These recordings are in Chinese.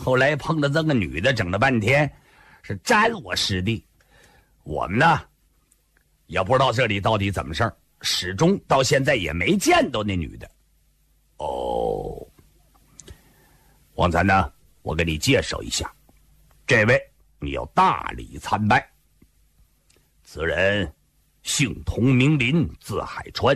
后来碰到这个女的，整了半天是沾我师弟。我们呢也不知道这里到底怎么事儿，始终到现在也没见到那女的。哦，王粲呢，我给你介绍一下，这位你要大礼参拜。此人姓童名林，字海川。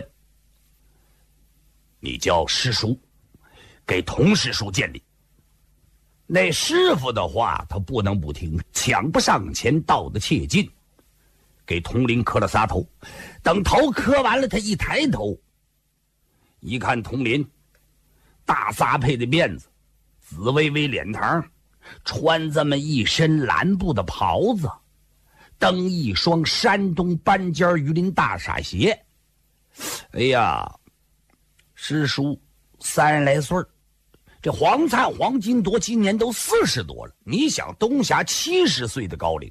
你叫师叔，给童师叔见礼。那师傅的话他不能不听，抢不上前，道得切近，给童林磕了仨头。等头磕完了，他一抬头，一看童林大撒配的辫子，紫薇薇脸膛，穿这么一身蓝布的袍子，蹬一双山东斑尖鱼鳞大傻鞋。哎呀，师叔30来岁，这黄灿黄金铎今年都40多了。你想东侠70岁的高龄，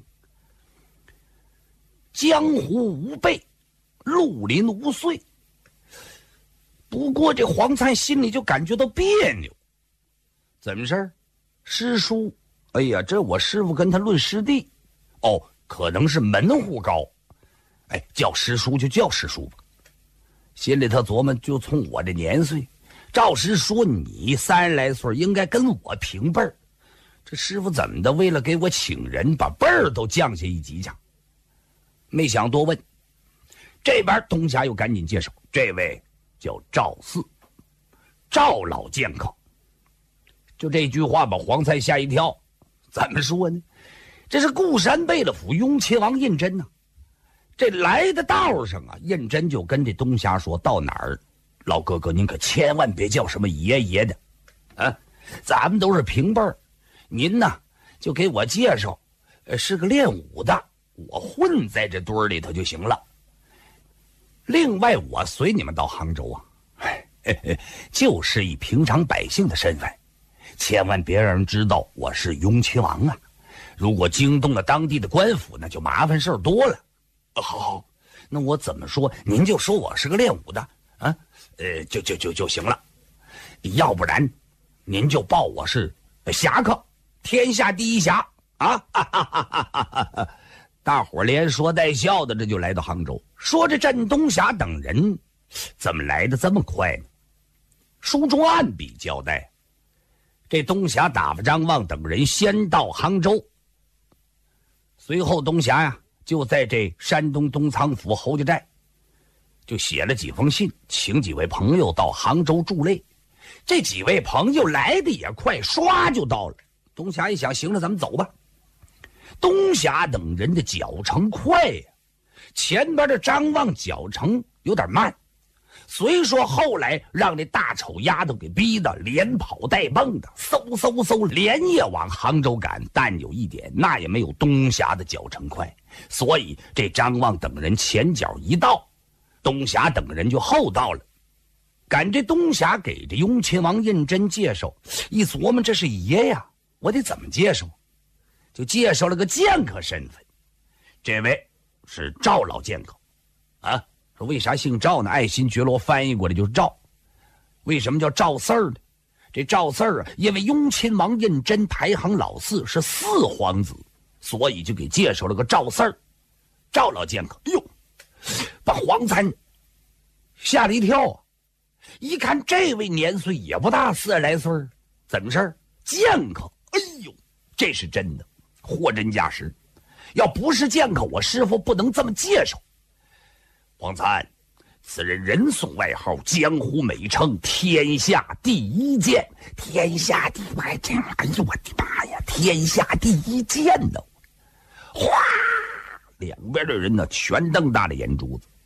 江湖无辈，绿林无岁。不过这黄灿心里就感觉到别扭。怎么事儿？师叔，哎呀，这我师傅跟他论师弟。哦，可能是门户高。哎，叫师叔就叫师叔吧。心里他琢磨，就冲我这年岁，照实说你30来岁应该跟我平辈儿。这师傅怎么的，为了给我请人，把辈儿都降下一级去。没想多问，这边东侠又赶紧介绍，这位叫赵四，赵老剑客。就这句话把黄灿吓一跳。怎么说呢？这是固山贝勒府雍亲王胤禛呢。这来的道上啊，胤禛就跟这东侠说，到哪儿老哥哥您可千万别叫什么爷爷的啊，咱们都是平辈儿，您呢就给我介绍是个练武的，我混在这堆儿里头就行了。另外我随你们到杭州啊，就是以平常百姓的身份，千万别让人知道我是雍亲王啊，如果惊动了当地的官府，那就麻烦事儿多了。好，那我怎么说？您就说我是个练武的啊，就行了。要不然，您就报我是侠客，天下第一侠啊！大伙连说带笑的，这就来到杭州。说这镇东侠等人怎么来的这么快呢？书中暗笔交代，这东侠打发张望等人先到杭州，随后东侠呀就在这山东东仓府侯家寨就写了几封信，请几位朋友到杭州助累。这几位朋友来的也快，唰就到了。东侠一想，行了，咱们走吧。东侠等人的脚程快呀，前边的张望脚程有点慢。虽说后来让那大丑丫头给逼得连跑带蹦的，嗖连夜往杭州赶，但有一点，那也没有东侠的脚程快。所以这张望等人前脚一到，东侠等人就后到了。赶这东侠给这雍亲王胤禛介绍，一琢磨这是爷呀，我得怎么介绍？就介绍了个剑客身份，这位是赵老剑客啊。说为啥姓赵呢？爱新觉罗翻译过来就是赵。为什么叫赵四儿呢？这赵四儿啊，因为雍亲王胤禛排行老四，是4皇子，所以就给介绍了个赵四儿，赵老剑客。哎呦，把黄粲吓了一跳啊！一看这位年岁也不大，40来岁，怎么事儿？剑客！哎呦，这是真的，货真价实。要不是剑客，我师傅不能这么介绍。黄粲，此人人送外号，江湖美称天下第一剑。天下第一剑，哎呦我的妈呀！天下第一剑呢！哗，两边的人呢全瞪大了眼珠子。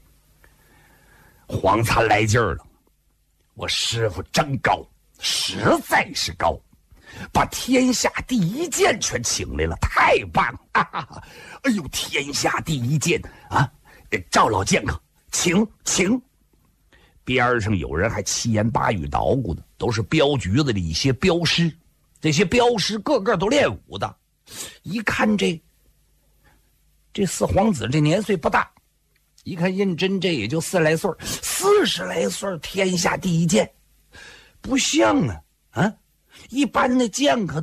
黄粲来劲儿了，我师傅真高，实在是高，把天下第一剑全请来了，太棒了！哎呦，天下第一剑啊！赵老剑客，请。边上有人还七言八语捣鼓的，都是镖局子里一些镖师，这些镖师个个都练武的。一看这4皇子这年岁不大，一看胤禛这也就40来岁，40来岁天下第一剑，不像啊！一般的剑客